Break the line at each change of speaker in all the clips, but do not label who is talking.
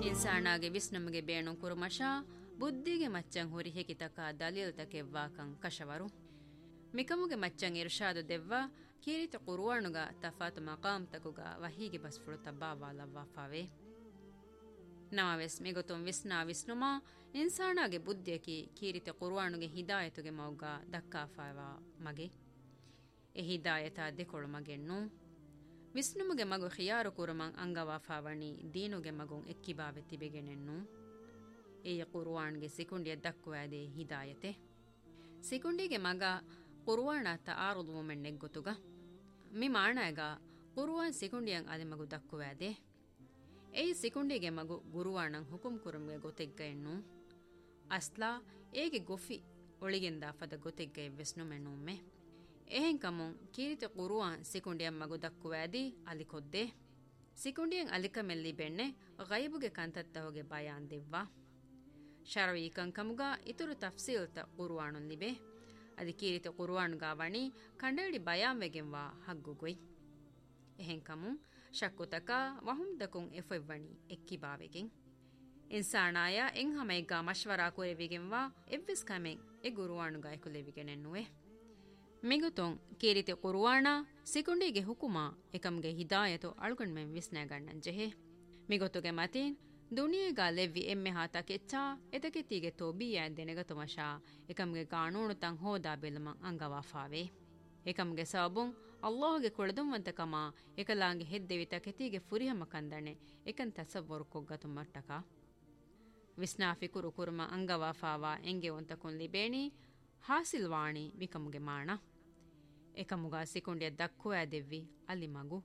ಇನ್ಸಾನಾಗೆ ವಿಸ್ನಮಗೆ ಬೇಣು ಕುರುಮಶ ಬುದ್ಧಿಗೆ ಮಚ್ಚಂ ಹುರಿ ಹೆಕಿತಕ ದಲೀಲ್ ತಕೆವ್ವಾಕಂ ಕಶವರು ಮಿಕಮುಗೆ ಮಚ್ಚಂ ಇರ್ಷಾದು ದೆವ್ವ ಕೀರಿತ ಕುರುವಾಣುಗ ತಫಾತು ಮಕಾಮ್ ತಕುಗ ವಹೀಗೆ ಬಸ್ಫುಳು ತಬ್ಬಾವಾಲವ್ವಾಫಾವೆ ನಮವೆಸ್ ಮಿಗೊತುಂ ವಿಸ್ನಾ ವಿಸ್ನುಮಾ ಇನ್ಸಾನಾಗೆ ಬುದ್ಧಿಯಕಿ ಕೀರಿತ ಕುರುವಾಣುಗೆ ಹಿದಾಯತುಗೆ ಮೌಗ ದಕ್ಕಾಫಾವಾ ಮಗೆ ಎ ಹಿದಾಯತ ದೆಕೊಳು ಮಗೆಣ್ಣು ವಿಸ್ನುಮುಗೆ ಮಗು ಖಿಯಾರು ಕುರುಮಂ ಅಂಗವಾಫಾವಣಿ ದೀನುಗೆ ಮಗುಂ ಎಕ್ಕಿಬಾವೆ ತಿಬೆಗೆನೆನ್ನು ಎಯ ಕುರುವಾಣ್ಗೆ ಸಿಕುಂಡಿಯ ದಕ್ಕುವಾದೆ ಹಿದಾಯತೆ ಸಿಕುಂಡಿಗೆ ಮಗ ಕುರುವಾಣ ತಾರುದು ಮೆಣ್ಣೆಗ್ಗೊತುಗ ಮಿ ಮಾಣಾಗ ಕುರುವಾನ್ ಸಿಕುಂಡಿಯಂ ಅದೆ ಮಗು ದಕ್ಕುವಾದೆ ಎಯಿ ಸಿಕುಂಡಿಗೆ ಮಗು ಗುರುವಾಣಂ ಹುಕುಂ ಕುರುಮ್ಗೆ ಗೊತೆಗ್ಗ ಎಣ್ಣು ಅಸ್ಲಾ ಏಗೆ ಗೊಫಿ ಒಳಿಗೆಂದ ಫದ ಗೊತೆಗ್ಗ ಎವ್ವೆಸ್ನು ಮೆಣ್ಣುಮ್ಮೆ ಎಹೆಂ ಕಮುಂ ಕೀರಿತ ಕುರುವಾನ್ ಸಿಕುಂಡಿಯಂ ಮಗು ದಕ್ಕುವಾದಿ ಅಲಿಕೊದ್ದೆ ಸಿಕುಂಡಿಯಂ ಅಲಿಕಮೆಲ್ಲಿ ಬೆಣ್ಣೆ ಗೈಬುಗೆ ಕಂತತ್ತ ಹೋಗೆ ಬಯಾನ್ ದೆವ್ವಾ ಶರವಿ ಕಂಕಮುಗ ಇತುರು ತಫ್ಸೀಲ್ತ ಕುರುವಾಣುನ್ ಲಿಬೆ ಅದಿ ಕೀರಿತ ಕುರುವಾಣುಗಾ ವಣಿ ಕಂಡೇಡಿ ಬಯಾನ್ವೆಗೆಂವಾ ಹಗ್ಗುಗೊಯ್ ಎಹೆಂ ಕಮುಂ ಶಕ್ಕುತಕ ವಹುಂದಕುಂ ಎಫೆವ್ವಣಿ ಎಕ್ಕಿಬಾವೆಗೆಂ ಇನ್ಸಾನಾಯ ಎಂ ಹಮೈಗಾ ಮಶ್ವರಾ ಕುರೆವಿಗೆಂವಾ ಎವ್ವಿಸ್ ಕಮೆಂ ಎ ಗುರುವಾಣುಗಾ ಎಕುಲೆವಿಗೆನೆನ್ನುವೆ ಮಿಗುತೊಂ ಕೀರಿತೆ ಕುರುವಾಣ ಸಿಕುಂಡಿಗೆ ಹುಕುಮಾ ಎಕಮ್ಗೆ ಹಿದಾಯತು ಅಳುಗಣ್ಮೆಂ ವಿಸ್ನಾಗಣ್ಣನ್ ಜೆಹೆ ಮಿಗೊತುಗೆ ಮತೀನ್ ದುನಿಯೆಗಾ ಲೆವ್ವಿ ಎಮ್ಮೆ ಹಾತ ಕೆಚ್ಚಾ ಎತಕೆತ್ತಿಗೆ ತೋಬಿಯಾ ದೆನೆಗತುಮಶಾ ಎಕಮ್ಗೆ ಕಾನೂನು ತಂ ಹೋದಾ ಬೆಲುಮಂ ಅಂಗವಾಫಾವೆ ಎಕಮ್ಗೆ ಸಬುಂ ಅಲ್ಲಾಹುಗೆ ಕುಳದುಂವಂತಕಮ ಎಕಲಾಂಗೆ ಹೆದ್ದೆವಿ ತಕೆತಿಗೆ ಫುರಿಹಮ ಕಂದಣೆ ಎಕನ್ ತಸವ್ವರು ಕೊಗ್ಗತು ಮಟ್ಟಕ ವಿಸ್ನಾಫಿ ಕುರು ಕುರುಮ ಅಂಗವಾಫಾವಾ ಎಂಗೆ ಒಂತಕುನ್ ಲಿಬೇಣಿ ಹಾಸಿಲ್ವಾಣಿ ಮಿಕಮುಗೆ ಮಾಣ ಎಕಮುಗ ಸಿಕುಂಡಿಯ ದಕ್ಕುವಾ ದೆವ್ವಿ ಅಲ್ಲಿ ಮಗು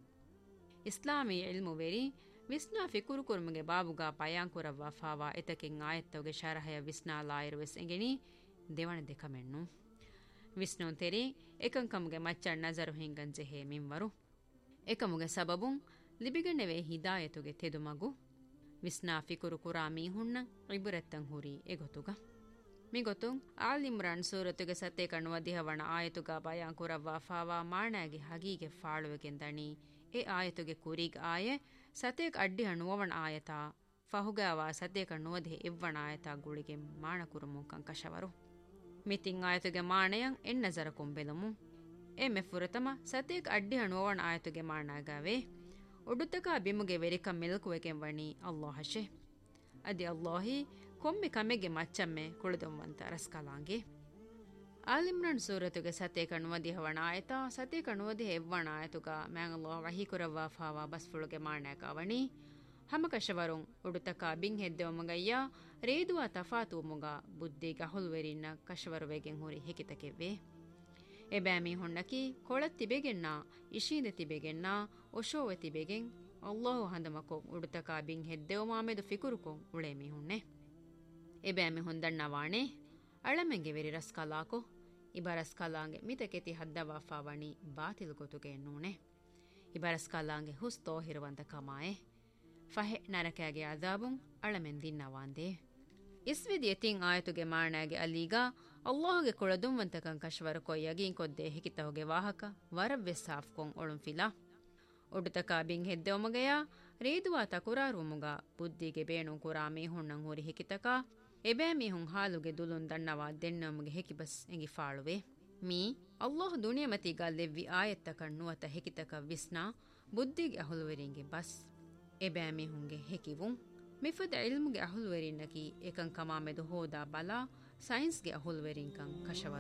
ಇಸ್ಲಾಮಿ ಇಲ್ಮುವೆರಿ ವಿಸ್ನಾ ಫಿಕುರು ಕುರುಮಗೆ ಬಾಬುಗಾ ಪಯಾಂಕುರವ್ವಾ ಫಾವಾ ಎತಕೆಂ ಆಯತ್ತವಗೆ ಶರಹಯ ವಿಸ್ನಾ ಲಾಯಿರುವೆಸ್ ಎಂಗೆನಿ ದೇವಣ ದೆಕಮೆಣ್ಣು ವಿಸ್ನುನ್ ತೆರಿ ಎಕಂಕಮುಗೆ ಮಚ್ಚಣ್ ನಜರು ಹಿಂಗನ್ ಜೆಹೆ ಮಿಂವರು ಎಕಮುಗೆ ಸಬಬುಂ ಲಿಬಿಗಣ್ಣೆವೆ ಹಿದಾಯತುಗೆ ತೆದು ಮಗು ವಿಸ್ನಾ ಫಿಕುರು ಕುರಾ ಮೀಹುಣ್ಣ ಇಬುರೆತ್ತಂ ಹುರಿ ಎಗೊತುಗ ಮಿಗೊತುಂ ಆಲ್ ಇಮ್ರಾನ್ ಸೂರತುಗೆ ಸತ್ತೆ ಕಣ್ಣುವ ದಿಹವಣ ಆಯತುಗ ಬಯಾಂಕುರವ್ವಾ ಫಾವಾ ಮಾಣಾಗಿ ಹಗೀಗೆ ಫಾಳುವೆಗೆಂದಣಿ ಎ ಆಯತುಗೆ ಕುರಿಗ್ ಆಯೆ ಸತೇಕ್ ಅಡ್ಡಿ ಹಣ್ಣುವವಣ ಆಯತ ಫಹುಗಾವಾ ಸತ್ತೆ ಕಣ್ಣುವದೆ ಇವ್ವಣ ಆಯತ ಗುಳಿಗೆ ಮಾಣ ಕುರುಮು ಕಂಕಶವರು ಮಿತಿಂ ಆಯತುಗೆ ಮಾಣೆಯಂ ಎನ್ನಜರ ಕೊಂಬೆಲಮು ಎ ಮೆಫುರತಮ ಸತೇಕ್ ಅಡ್ಡಿ ಹಣ್ಣುವವಣ ಆಯತುಗೆ ಮಾಣಾಗಾವೆ ಒಡುತಕ ಬಿಮುಗೆ ವೆರಿಕಂ ಮಿಲ್ಕುವೆಗೆಂ ವಣಿ ಅಲ್ಲಾಹಶೆ ಅದಿ ಅಲ್ಲಾಹಿ ಕೊಮ್ಮೆ ಕಮೆಗೆ ಮಚ್ಚಮ್ಮೆ ಕುಳಿದುವಂತ ರಸ್ಕಲಾಂಗೆ ಆಲಿಮ್ರಾನ್ ಸೂರತುಗೆ ಸತೆ ಕಣ್ಣುವದಿ ಹವಣ ಆಯತ ಸತೆ ಕಣ್ಣುವದಿ ಹೆವ್ವಣ ಆಯತುಗ ಮ್ಯಾಂಗಲ್ಲೋ ವಹೀಕುರವ್ವಾ ಫಾವಾ ಬಸ್ಫುಳುಗೆ ಮಾಣ್ಯಾಕ ಅವಣಿ ಹಮಕಶವರುಂ ಉಡುತಕ ಬಿಂಗ್ ಹೆದ್ದೆವಮಗಯ್ಯ ರೇದುವ ತಫಾತುಮುಗ ಬುದ್ಧಿಗ ಹುಲ್ವೆರಿನ್ನ ಕಶವರುವೆಗೆಂ ಹುರಿ ಹೆಕಿತಕೆವ್ವೆ ಎಬ್ಯಾಮಿ ಹುಣ್ಣಕಿ ಕೊಳತ್ತಿಬೆಗೆನ್ನ ಇಶೀದೆ ತಿಬೆಗೆನ್ನ ಒಶೋವೆ ತಿಬೆಗೆಂ ಅಲ್ಲಾಹು ಹಂದಮಕೊ ಉಡುತಕ ಬಿಂಗ್ ಹೆದ್ದೆವ ಮಾಮೆದು ಫಿಕುರುಕೊಂ ಉಳೇಮಿ ಹುಣ್ಣೆ ಎಬ್ಯಾಮಿ ಹೊಂದಣ್ಣ ವಾಣೆ ಅಳಮೆಂಗೆ ವೆರಿ ರಸ್ಕಲಾಕೊ ಇಬರಸ್ಕಲಾಂಗೆ ಮಿತಕೆತಿ ಹದ್ದವಾಫಾವಣಿ ಬಾತಿಲ್ ಗೊತುಗೆ ಎನ್ನೂಣೆ ಇಬರಸ್ಕಲಾಂಗೆ ಹುಸ್ತೋ ಹಿರುವಂತ ಕಮಾಯೆ ಫಹೆ ನರಕಾಗೆ ಅದಾಬುಂ ಅಳಮೆನ್ ದಿನ್ನವಾಂದೆ ಇಸ್ವಿದಿ ಎತಿಂ ಆಯತುಗೆ ಮಾಣಾಗೆ ಅಲೀಗ ಅಲ್ಲಾಹುಗೆ ಕೊಳದುಂವಂತಕಂ ಕಶ್ವರ ಕೊಯ್ಯಗಿಂ ಕೊದ್ದೆ ಹಿಕಿತಹುಗೆ ವಾಹಕ ವರವ್ವೆ ಸಾಫ್ಕೊಂ ಒಳುಂ ಫಿಲಾ ಒಡುತಕ ಬಿಂಗ್ ಹೆದ್ದೆವಮಗೆಯ ರೇದುವ ತಕುರಾರುಮುಗ ಬುದ್ಧಿಗೆ ಬೇಣು ಕುರಾ ಮೀಹುಣ್ಣಂ ಹುರಿ ಹಿಕಿತಕ ಎಬೇ ಮೀಹುಂ ಹಾಲುಗೆ ದುಲುನ್ ದಣ್ಣವಾ ದೆಣ್ಣಮುಗೆ ಹೆಕಿಬಸ್ ಎಂಗಿ ಫಾಳುವೆ ಮೀ ಅಲ್ಲಾಹ್ ದುನಿಯಮತಿಗ ಲೆವ್ವಿ ಆಯತ್ತ ಕಣ್ಣುವತ ಹೆಕಿತಕ ವಿಸ್ನಾ ಬುದ್ಧಿಗೆ ಅಹುಲುವೆರಿಂಗೆ ಬಸ್ ಎಬೇ ಮೀಹುಂಗೆ ಹೆಕಿವುಂ ಮಿಫದ ಇಲ್ಮುಗೆ ಅಹುಲುವೆರಿನ್ನಕಿ ಏಕಂ ಕಮಾಮೆದು ಹೋದಾ ಬಲಾ ಸೈನ್ಸ್ಗೆ ಅಹುಲುವೆರಿಂಕಂ ಕಶವರು